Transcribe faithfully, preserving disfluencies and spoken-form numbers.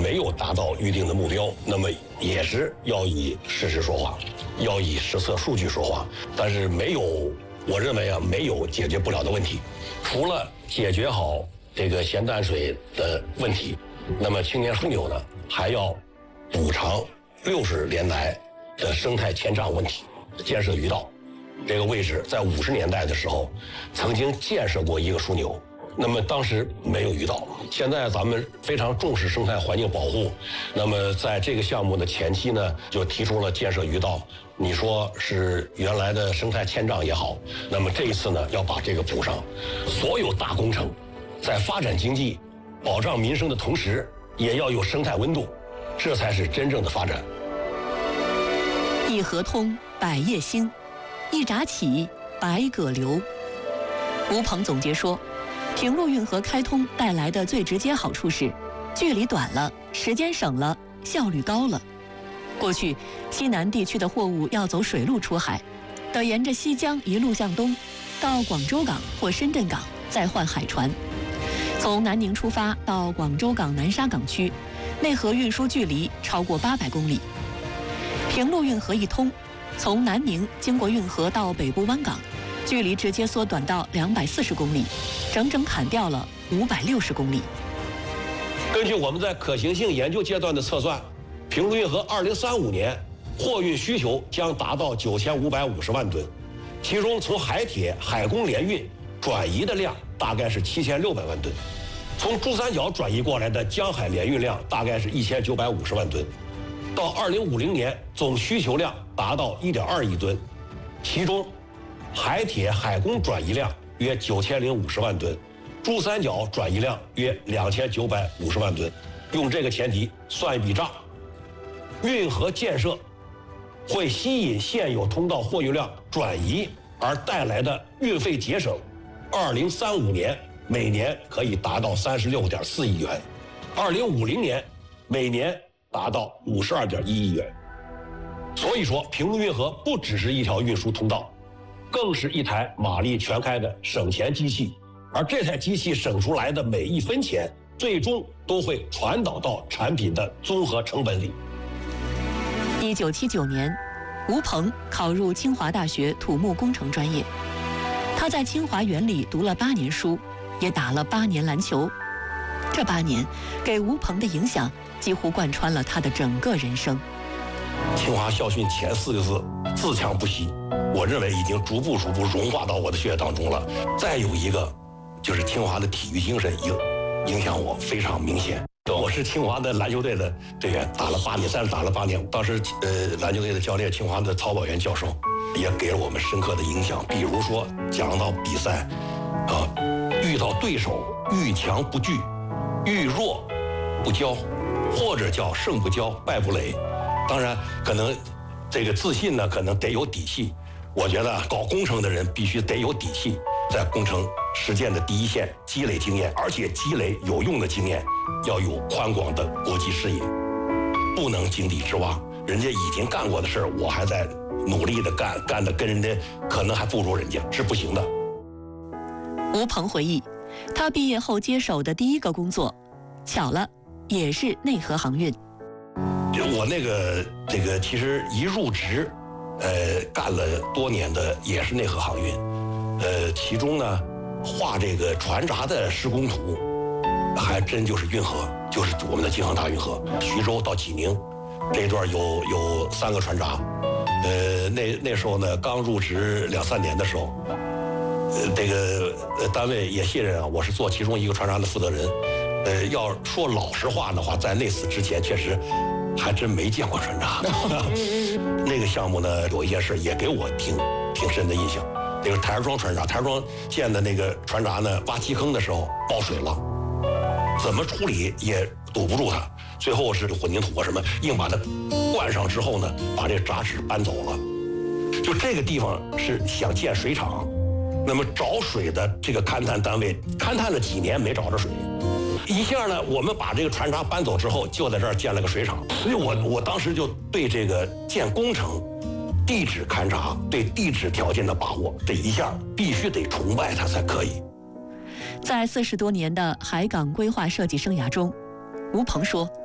没有达到预定的目标，那么也是要以事实说话，要以实测数据说话。但是没有，我认为啊，没有解决不了的问题。除了解决好这个咸淡水的问题，那么青年枢纽呢，还要补偿六十年来的生态迁障问题。建设鱼道这个位置，在五十年代的时候，曾经建设过一个枢纽。那么当时没有鱼道，现在咱们非常重视生态环境保护，那么在这个项目的前期呢，就提出了建设鱼道。你说是原来的生态迁障也好，那么这一次呢，要把这个补上。所有大工程，在发展经济、保障民生的同时，也要有生态温度，这才是真正的发展。 一河通，百业兴；一闸起，百舸流。吴鹏总结说，平陆运河开通带来的最直接好处是，距离短了，时间省了，效率高了。过去，西南地区的货物要走水路出海，得沿着西江一路向东，到广州港或深圳港，再换海船。从南宁出发到广州港南沙港区，内河运输距离超过八百公里。平陆运河一通，从南宁经过运河到北部湾港，距离直接缩短到两百四十公里，整整砍掉了五百六十公里。 根据我们在可行性研究阶段的测算，平陆运河二零三五年货运需求将达到九千五百五十万吨，其中从海铁、海工联运转移的量大概是七千六百万吨，从珠三角转移过来的江海联运量大概是一千九百五十万吨。到二零五零年，总需求量达到一点二亿吨，其中海铁、海工转移量约九千零五十万吨，珠三角转移量约两千九百五十万吨。用这个前提算一笔账，运河建设会吸引现有通道货运量转移而带来的运费节省，二零三五年每年可以达到三十六点四亿元，二零五零年每年达到五十二点一亿元。所以说，平陆运河不只是一条运输通道，更是一台马力全开的省钱机器。而这台机器省出来的每一分钱，最终都会传导到产品的综合成本里。 一九七九年，吴鹏考入清华大学土木工程专业。他在清华园里读了八年书，也打了八年篮球。这八年给吴鹏的影响几乎贯穿了他的整个人生。 清华校训前四个字“自强不息”，我认为已经逐步逐步融化到我的血液当中了。再有一个，就是清华的体育精神影影响我非常明显。我是清华的篮球队的队员，打了八年，但是打了八年。当时呃，篮球队的教练，清华的曹宝元教授，也给了我们深刻的影响。比如说，讲到比赛，啊，遇到对手遇强不惧，遇弱不骄，或者叫胜不骄，败不馁。当然，可能这个自信呢，可能得有底气。我觉得搞工程的人必须得有底气，在工程实践的第一线积累经验，而且积累有用的经验，要有宽广的国际视野，不能井底之蛙。人家已经干过的事儿，我还在努力的干，干的跟人家可能还不如人家，是不行的。 吴鹏回忆，他毕业后接手的第一个工作，巧了，也是内河航运。 我那个这个其实一入职，呃，干了多年的也是内河航运，呃，其中呢，画这个船闸的施工图，还真就是运河，就是我们的京杭大运河，徐州到济宁这段有有三个船闸，呃，那那时候呢，刚入职两三年的时候，呃，这个呃单位也信任啊，我是做其中一个船闸的负责人，呃，要说老实话的话，在那次之前确实。还真没见过船闸。那个项目呢，有一件事也给我挺挺深的印象。那个台儿庄船闸，台儿庄建的那个船闸呢，挖基坑的时候爆水了，怎么处理也堵不住它。最后是混凝土啊什么，硬把它灌上之后呢，把这闸齿搬走了。就这个地方是想建水厂，那么找水的这个勘探单位勘探了几年没找着水。一下呢，我们把这个船闸搬走之后，就在这儿建了个水厂。所以我我当时就对这个建工程、地质勘察、对地质条件的把握，这一下必须得崇拜它才可以。 在四十多年的海港规划设计生涯中，吴鹏说，